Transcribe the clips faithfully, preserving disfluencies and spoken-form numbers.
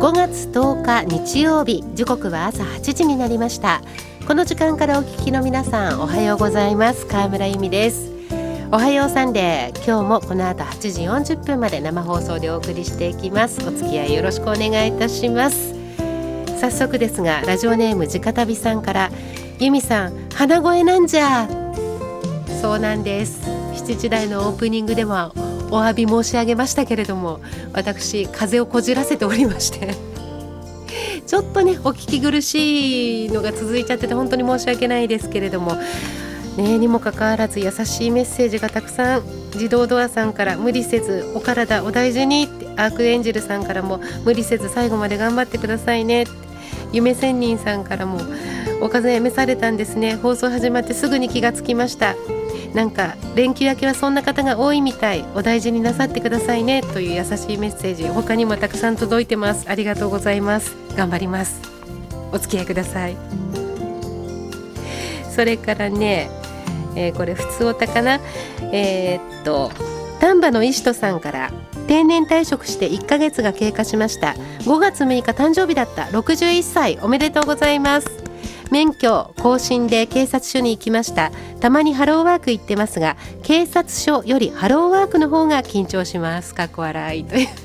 ごがつとおか日曜日、時刻は朝はちじになりました。この時間からお聞きの皆さん、おはようございます。川村由美です。おはようサンデー、今日もこの後はちじよんじゅっぷんまで生放送でお送りしていきます。お付き合いよろしくお願いいたします。早速ですが、ラジオネームじかたびさんから、由美さん鼻声なんじゃ。そうなんです。しちじ台のオープニングではお詫び申し上げましたけれども、私風邪をこじらせておりましてちょっとねお聞き苦しいのが続いちゃってて本当に申し訳ないですけれどもね、にもかかわらず優しいメッセージがたくさん、自動ドアさんから無理せずお体お大事にって、アークエンジェルさんからも無理せず最後まで頑張ってくださいねって、夢仙人さんからもお風邪召されたんですね、放送始まってすぐに気がつきました、なんか連休明けはそんな方が多いみたい、お大事になさってくださいねという優しいメッセージ、他にもたくさん届いてます。ありがとうございます。頑張ります。お付き合いください。それからね、えー、これ普通おたかな、えー、っと丹波の石戸さんから、定年退職していっかげつが経過しました。ごがつむいか誕生日だった。ろくじゅういっさい、おめでとうございます。免許更新で警察署に行きました。たまにハローワーク行ってますが、警察署よりハローワークの方が緊張します。かっこ笑いという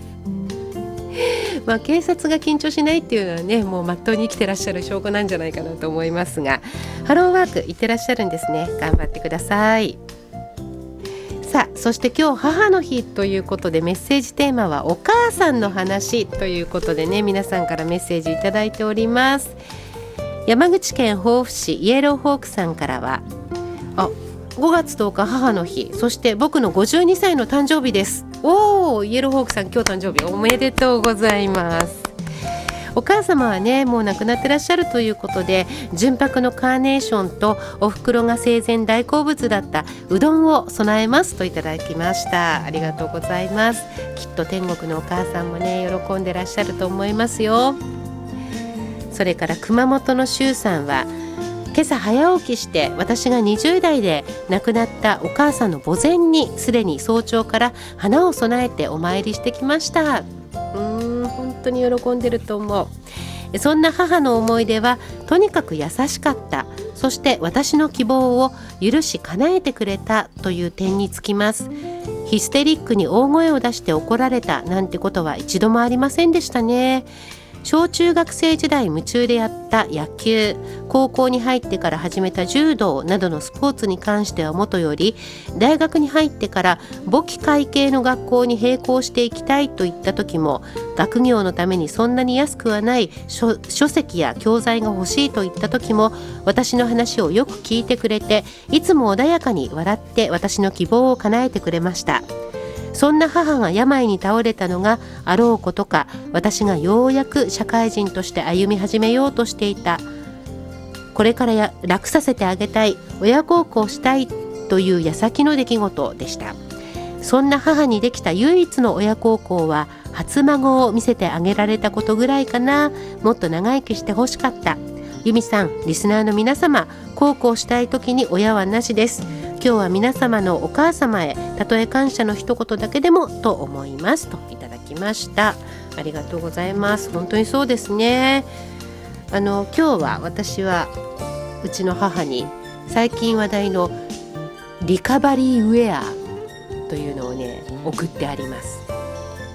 まあ警察が緊張しないっていうのはね、もうまっとうに生きてらっしゃる証拠なんじゃないかなと思いますが、ハローワーク行ってらっしゃるんですね。頑張ってください。さあ、そして今日母の日ということで、メッセージテーマはお母さんの話ということでね、皆さんからメッセージいただいております。山口県防府市イエローホークさんからは、あ、ごがつとおか母の日、そして僕のごじゅうにさいの誕生日です。おー、イエローホークさん今日誕生日おめでとうございます。お母様はねもう亡くなってらっしゃるということで、純白のカーネーションとお袋が生前大好物だったうどんを備えますといただきました。ありがとうございます。きっと天国のお母さんもね喜んでらっしゃると思いますよ。それから熊本の周さんは、今朝早起きして私がにじゅうだいで亡くなったお母さんの墓前にすでに早朝から花を備えてお参りしてきました。うーん、本当に喜んでると思う。そんな母の思い出はとにかく優しかった、そして私の希望を許し叶えてくれたという点につきます。ヒステリックに大声を出して怒られたなんてことは一度もありませんでしたね。小中学生時代夢中でやった野球、高校に入ってから始めた柔道などのスポーツに関してはもとより、大学に入ってから簿記会計の学校に並行していきたいといった時も、学業のためにそんなに安くはない書、書籍や教材が欲しいといった時も、私の話をよく聞いてくれて、いつも穏やかに笑って私の希望を叶えてくれました。そんな母が病に倒れたのがあろうことか、私がようやく社会人として歩み始めようとしていた、これからや楽させてあげたい、親孝行したいという矢先の出来事でした。そんな母にできた唯一の親孝行は初孫を見せてあげられたことぐらいかな。もっと長生きしてほしかった。由美さん、リスナーの皆様、孝行したい時に親はなしです。今日は皆様のお母様へ、たとえ感謝の一言だけでもと思いますといただきました。ありがとうございます。本当にそうですね。あの今日は私はうちの母に最近話題のリカバリーウェアというのをね送ってあります。